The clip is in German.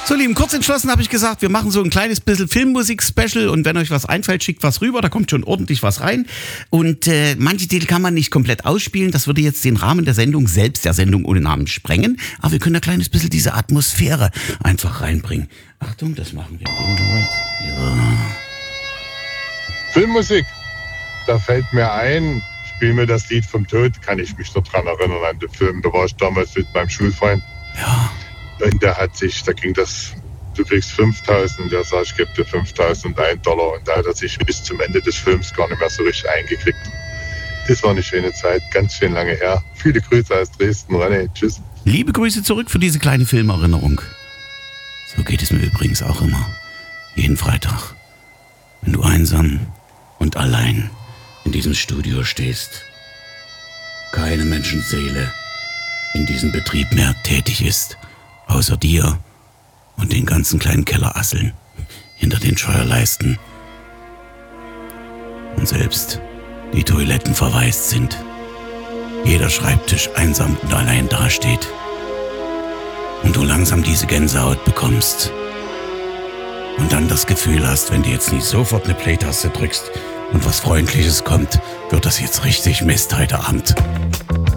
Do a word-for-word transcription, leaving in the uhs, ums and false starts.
So, Lieben, kurz entschlossen habe ich gesagt, wir machen so ein kleines bisschen Filmmusik-Special und wenn euch was einfällt, schickt was rüber, da kommt schon ordentlich was rein. Und äh, manche Titel kann man nicht komplett ausspielen, das würde jetzt den Rahmen der Sendung, selbst der Sendung ohne Namen, sprengen. Aber wir können ein kleines bisschen diese Atmosphäre einfach reinbringen. Achtung, das machen wir. Ja. Filmmusik, da fällt mir ein, spiel mir das Lied vom Tod, kann ich mich noch dran erinnern an den Film, da war ich damals mit meinem Schulfreund. Ja. Und der hat sich, da ging das, du kriegst fünftausend, der sagt, ich gebe dir fünftausend und ein Dollar. Und da hat er sich bis zum Ende des Films gar nicht mehr so richtig eingekriegt. Das war eine schöne Zeit, ganz schön lange her. Viele Grüße aus Dresden, René, tschüss. Liebe Grüße zurück für diese kleine Filmerinnerung. So geht es mir übrigens auch immer. Jeden Freitag, wenn du einsam und allein in diesem Studio stehst. Keine Menschenseele in diesem Betrieb mehr tätig ist. Außer dir und den ganzen kleinen Kellerasseln hinter den Scheuerleisten. Und selbst die Toiletten verwaist sind. Jeder Schreibtisch einsam und allein dasteht. Und du langsam diese Gänsehaut bekommst. Und dann das Gefühl hast, wenn du jetzt nicht sofort eine Play-Taste drückst und was Freundliches kommt, wird das jetzt richtig Mist heute Abend.